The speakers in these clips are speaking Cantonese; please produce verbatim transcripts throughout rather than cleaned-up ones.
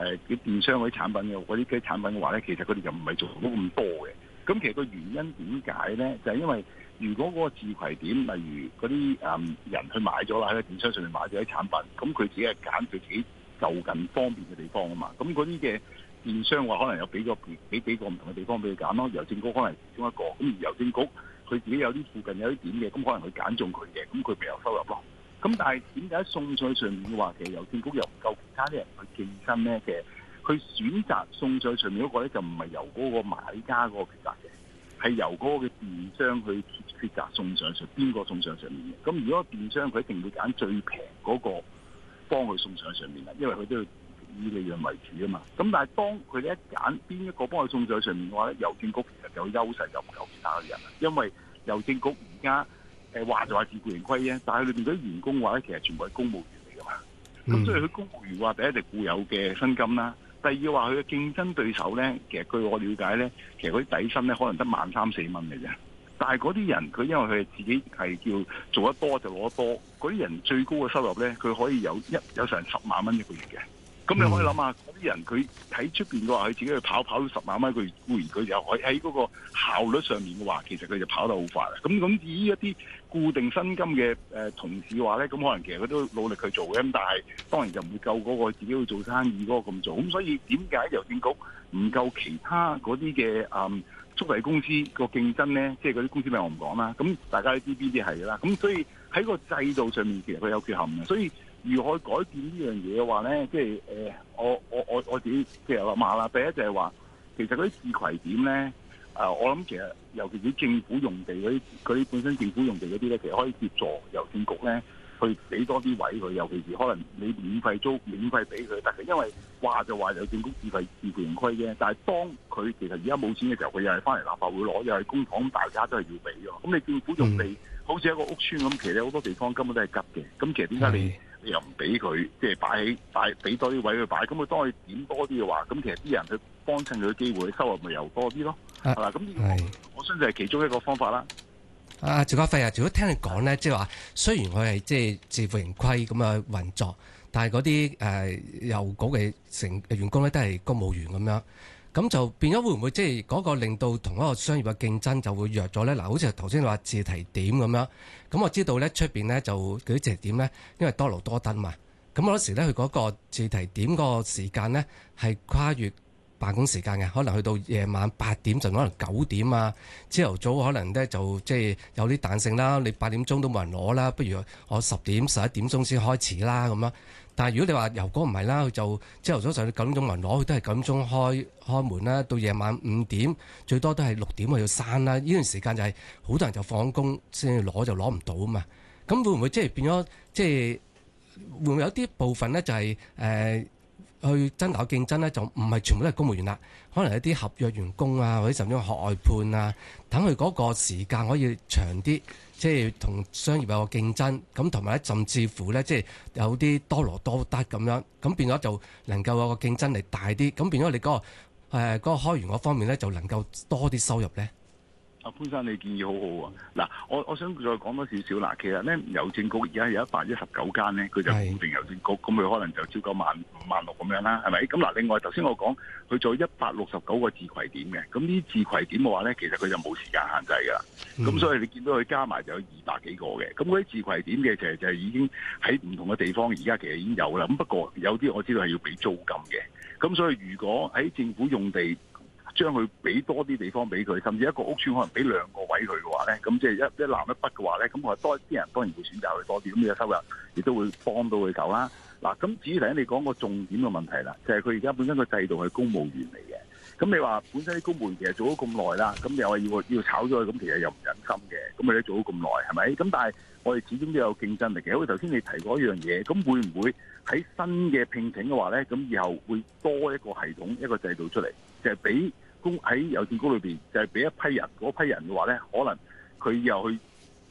誒啲電商嗰啲產品嘅嗰啲嘅產品嘅話咧，其實佢哋就唔係做到咁多嘅。咁其實個原因點解咧？就係、是、因為如果嗰個自攜點，例如嗰啲誒人去買咗啦，喺個電商上面買咗啲產品，咁佢自己係揀佢自己就近方便嘅地方啊嘛。咁嗰啲嘅電商話可能有俾個俾幾個唔同嘅地方俾佢揀咯。郵政局可能係其中一個，咁而郵政局佢自己有啲附近有啲點嘅，咁可能佢揀中佢嘅，咁佢咪有收入咯。咁但係點解送上去上面嘅話，其實郵政局又唔夠其他啲人去競爭咧？其實佢選擇送上去上面嗰個咧，就唔係由嗰個買家嗰個抉擇嘅，係由嗰個嘅電商去抉擇送上上邊個送上上面嘅。咁如果電商佢一定會揀最平嗰個幫佢送上上面啦，因為佢都要以利潤為主啊嘛。咁但係當佢哋一揀邊一個幫佢送上上面嘅話咧，郵政局其實有優勢就唔夠其他嘅人啦，因為郵政局而家誒話就話自負盈虧啫，但係裏邊嗰啲員工話咧，其實全部係公務員嚟噶嘛。咁、嗯、所以佢公務員話第一就固有嘅薪金啦，第二話佢嘅競爭對手咧，其實據我了解咧，其實嗰啲底薪咧可能得萬三四蚊嘅啫。但係嗰啲人佢因為佢自己係叫做得多就攞得多，嗰啲人最高嘅收入咧，佢可以有一有成十萬蚊一個月嘅。咁你可以諗下，嗰啲人佢喺出邊嘅話，佢自己去跑跑到十萬蚊一個月，固然佢就可以喺嗰個效率上面嘅話，其實佢就跑得好快啦。咁咁至於一啲固定薪金嘅誒同事嘅話咧，咁可能其實佢都努力去做嘅，咁但係當然就唔會夠嗰個自己去做生意嗰個咁做。咁所以點解郵政局唔夠其他嗰啲嘅誒速遞公司個競爭咧？即係嗰啲公司名我唔講啦。咁大家都知邊啲係啦。咁所以喺個制度上面，其實佢有缺陷嘅。所以如何改變呢樣嘢嘅話咧，即係誒，我我我我自己即係諗下啦。第一就係話，其實嗰啲自攜點咧，誒、呃，我諗其實尤其是政府用地嗰啲，嗰啲本身政府用地嗰啲咧，其實可以協助郵政局咧去俾多啲位佢。尤其是可能你免費租、免費俾佢得嘅，因為話就話郵政局自費自負盈虧啫。但係當佢其實而家冇錢嘅時候，佢又係翻嚟立法會攞，又係公帑，大家都係要俾嘅。咁你政府用地、嗯、好似一個屋邨咁，其實好多地方根本都係急嘅。咁其實點解你？你又唔俾佢，即係擺起擺俾多啲位去擺，咁佢當佢點多啲嘅話，咁其實啲人去幫襯佢嘅機會，收入咪又多啲咯，係嘛？咁呢個我相信係其中一個方法啦。 啊，趙家輝啊，如果聽你講咧，即係話雖然佢係即係自負盈虧咁樣運作，但係嗰啲誒郵局嘅成員工咧都係公務員咁樣。咁就變咗會唔會即係嗰個令到同一個商業嘅競爭就會弱咗咧？嗱，好似頭先你話自提點咁樣，咁我知道咧出邊咧就嗰啲自提點咧，因為多勞多得嘛，咁好多時咧佢嗰個自提點個時間咧係跨越辦公時間嘅，可能去到夜晚八點就可能九點啊，朝頭早可能咧就即係有啲彈性啦，你八點鐘都冇人攞啦，不如我十點十一點鐘先開始啦咁樣。但係如果你話郵局唔係啦，佢就朝頭早上九點鐘冇人攞，佢都係九點鐘開開門啦，到夜晚五點最多都係六點佢要閂啦。呢段時間就係好多人就放工先攞就攞唔到啊嘛。咁會唔會即係變咗即係會唔會有啲部分咧就係、是、誒？呃去爭拗競爭咧，就唔係全部都係公務員啦，可能一啲合約員工啊，或者甚至學外判啊，等佢嗰個時間可以長啲，即係同商業有個競爭，咁同埋咧，甚至乎咧，即係有啲多勞多得咁樣，咁變咗就能夠有個競爭力大啲，咁變咗你嗰、嗰個誒嗰、呃嗰個開源嗰方面咧，就能夠多啲收入咧。 阿潘生，你建議好好啊！嗱，我我想再講多少少啦。其實咧，郵政局而家有一百一十九間咧，佢就固定郵政局，咁佢可能就超過萬五萬六咁樣啦，係咪？咁嗱，另外頭先我講佢做一百六十九個自攜點嘅，咁呢自攜點嘅話咧，其實佢就冇時間限制㗎啦。咁、嗯、所以你見到佢加埋就有二百幾個嘅，咁嗰啲自攜點嘅其實就係已經喺唔同嘅地方，而家其實已經有啦。咁不過有啲我知道係要俾租金嘅，咁所以如果喺政府用地，將佢俾多啲地方俾佢，甚至一個屋邨可能俾兩個位佢嘅話咧，咁即係一一南一北嘅話咧，咁我多啲人當然會選擇佢多啲，咁嘅收入亦都會幫到佢夠啦。嗱，咁至於頭先你講個重點嘅問題啦，就係佢而家本身個制度係公務員嚟嘅，咁你話本身啲公務員其實做咗咁耐啦，咁又話要要炒咗佢，咁其實又唔忍心嘅，咁佢都做咗咁耐，係咪？咁但係我哋始終都有競爭力嘅，好似頭先你提過一樣嘢，咁會唔會喺新嘅聘請嘅話咧，咁以後會多一個系統一個制度出嚟，就係俾公喺郵政局裏邊就係俾一批人，嗰批人嘅話咧，可能佢又去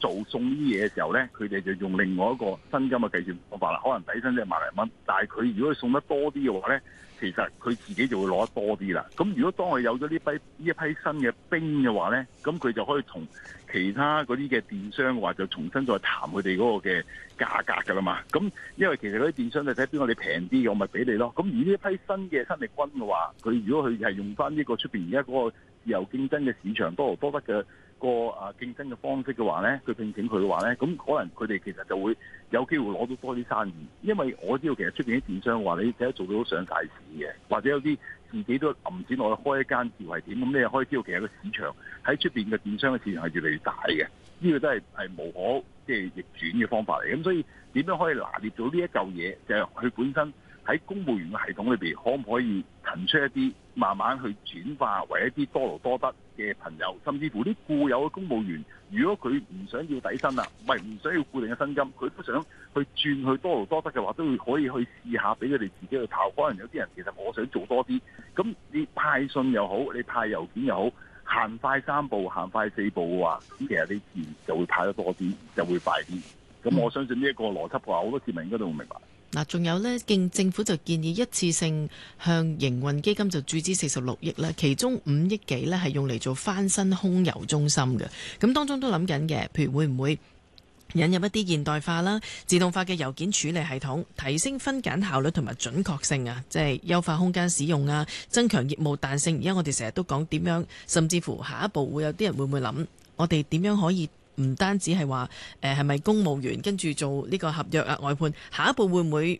做送啲嘢嘅時候咧，佢哋就用另外一個薪金嘅計算方法啦。可能底薪即係萬零蚊，但係佢如果佢送得多啲嘅話咧，其實佢自己就會攞得多啲啦。咁如果當佢有咗呢批呢一批新嘅兵嘅話咧，咁佢就可以同其他嗰啲嘅電商嘅話就重新再談佢哋嗰個嘅價格㗎啦嘛。咁因為其實嗰啲電商就睇邊個你平啲嘅，我咪俾你咯。咁而呢一批新嘅新力軍嘅話，佢如果佢係用翻呢個出邊而家嗰個自由競爭嘅市場多勞多得嘅個啊競爭嘅方式嘅話咧，佢聘請佢嘅話咧，咁可能佢哋其實就會有機會攞到多啲生意。因為我知道其實出邊啲電商嘅話，你睇得做到上大市嘅，或者有啲自己都揞錢落去開一間自為點，咁你又可以知道其實個市場喺出邊嘅電商嘅市場係越嚟越大嘅。呢、這個都係係無可即係逆轉嘅方法嚟。咁所以點樣可以拿捏到呢一嚿嘢，就係、是、佢本身喺公務員嘅系統裏邊，可唔可以騰出一啲慢慢去轉化為一啲多勞多得嘅朋友，甚至乎啲固有嘅公務員，如果佢唔想要底薪啦，唔係唔想要固定嘅薪金，佢都想去轉去多勞多得嘅話，都會可以去試下俾佢哋自己去跑。可能有啲人其實我想做多啲，咁你派信又好，你派郵件又好，行快三步，行快四步嘅話，咁其實你自然就會派得多啲，就會快啲。咁我相信呢一個邏輯嘅話，好多市民應該都會明白。 嗱，仲有呢，政政府就建議一次性向營運基金就注資四十六億啦，其中五億幾呢係用嚟做翻新空郵中心嘅。咁當中都諗緊嘅，譬如會唔會引入一啲現代化啦、自動化嘅郵件處理系統，提升分揀效率同埋準確性啊，即係優化空間使用啊，增強業務彈性。而家我哋成日都講點樣，甚至乎下一步會有啲人會唔會諗，我哋點樣可以？唔單止係話誒係咪公務員跟住做呢個合約啊外判，下一步會唔會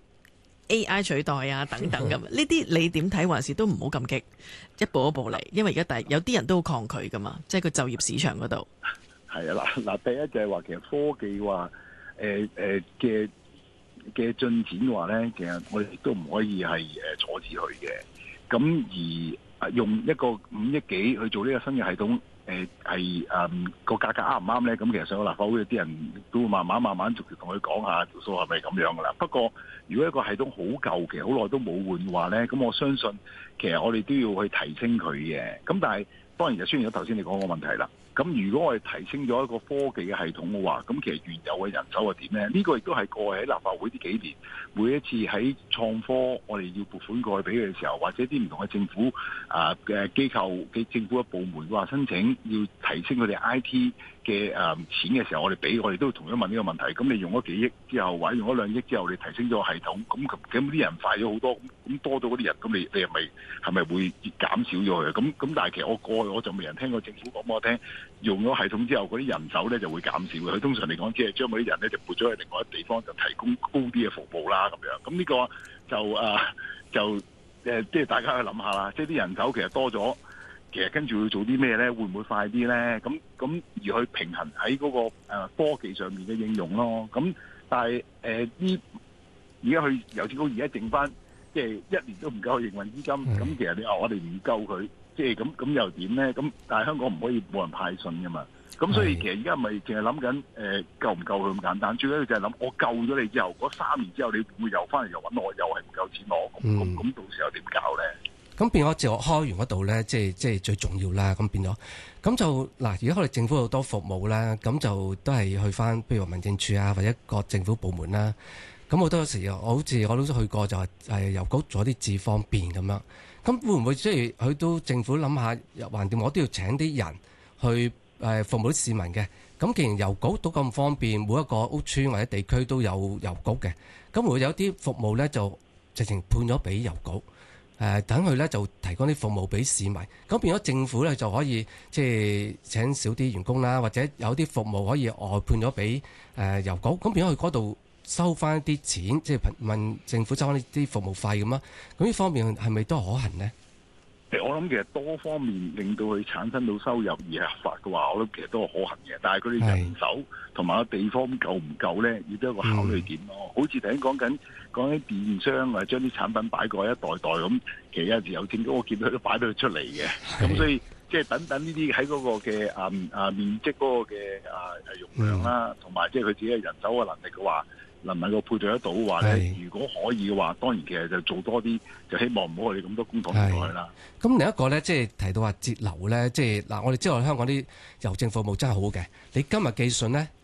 A I 取代啊等等咁？呢啲你點睇？還是都唔好咁激，一步一步嚟。因為而家大有啲人都好抗拒噶嘛，即係個就業市場嗰度。 係啊，嗱嗱，第一就係話其實科技話誒誒嘅嘅進展嘅話咧，其實我哋都唔可以係誒阻止佢嘅。咁而用一個五億幾去做呢個新嘅系統。誒係誒個價格啱唔啱咧？咁其實上個立法會啲人都會慢慢慢慢逐漸同佢講下條數係咪咁樣噶啦。不過如果一個系統好舊，其實好耐都冇換嘅話咧，咁我相信其實我哋都要去提升佢嘅。咁但係當然就出現咗頭先你講個問題啦。咁如果我哋提升咗一個科技嘅系統嘅話，咁其實原有嘅人手係點咧？呢、這個亦都係過去喺立法會呢幾年，每一次喺創科我哋要撥款過去俾佢嘅時候，或者啲唔同嘅政府啊嘅機構嘅政府嘅部門話申請要提升佢哋 I T 嘅誒錢嘅時候，我哋俾我哋都會同樣問呢個問題。咁你用咗幾億之後，或者用咗兩億之後，你提升咗個系統，咁咁啲人快咗好多，咁多咗嗰啲人，咁你你係咪係咪會減少咗佢？咁咁但係其實我過去我就未人聽過政府講俾我聽。用咗系統之後，嗰啲人手咧就會減少嘅。佢通常嚟講，只係將嗰啲人咧就撥咗去另外一個地方，就提供高啲嘅服務啦咁樣。咁呢個就誒、呃、就誒，即、呃、係大家去諗下啦。即係啲人手其實多咗，其實跟住會做啲咩咧？會唔會快啲咧？咁咁而去平衡喺嗰個誒科技上面嘅應用咯。咁但係誒呢，而家佢郵政局而家剩翻，即係一年都唔夠營運資金。咁、嗯、其實你話我哋唔夠佢。即係咁咁又點咧？咁但係香港唔可以冇人派信噶嘛？咁所以其實而家咪淨係諗緊誒夠唔夠佢咁簡單？最緊要就係諗我救咗你之後，嗰三年之後你會又翻嚟又揾我，又係唔夠錢攞，咁咁咁到時候點搞咧？ 咁變咗自我開源嗰度咧，即係即係最重要啦。咁變咗，咁就嗱，而家我哋政府好多服務啦，咁就都係去翻，譬如民政處啊，或者各政府部門啦。咁好多時，我好似我都去過，就係誒郵局做啲智方便咁樣。咁會唔會即係佢都政府諗下，橫掂我都要請啲人去誒服務啲市民嘅？咁既然郵局都咁方便，每一個屋邨或者地區都有郵局嘅，咁會有啲服務咧就直情判咗俾郵局，誒等佢咧就提供啲服務俾市民。咁變咗政府咧就可以即係請少啲員工啦，或者有啲服務可以外判咗俾誒郵局。咁變咗去嗰度收翻啲錢，即係問政府收翻啲服務費咁啊？咁呢方面係咪都可行呢？ 我諗其實多方面令到佢產生到收入而係合法嘅話，我諗其實都係可行嘅。但係佢哋人手同埋個地方夠唔夠咧，要都有一個考慮點咯。嗯、好似頭先講緊講緊電商啊，將啲產品擺過一袋袋咁，其實有時有政府我見到佢都擺到佢出嚟嘅。咁所以即係等等呢啲喺嗰個嘅啊啊面積嗰個嘅啊容量啦，同埋即係佢自己嘅人手嘅能力嘅話。能唔能夠配對得到嘅話咧？如果可以嘅話，當然其實就做多啲，就希望唔好我哋咁多公帑用落去啦。咁另一個咧，即係提到話節流咧，即係嗱，我哋知道香港啲郵政服務真係好嘅。你今日寄信咧，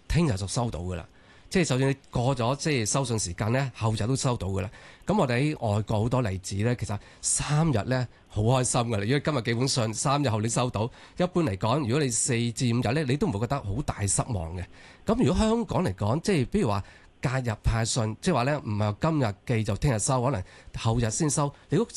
聽日就收到㗎啦。即係就算你過咗即係收信時間咧，後日都收到㗎啦。咁我哋喺外國好多例子咧，其實三日咧好開心㗎啦。如果今日寄本信，三日後你收到，一般嚟講，如果你四至五日咧，你都唔會覺得好大失望嘅。咁如果香港嚟講，即係比如話假日派信，即係話咧唔係今日寄就聽日收，可能後日先收。你如果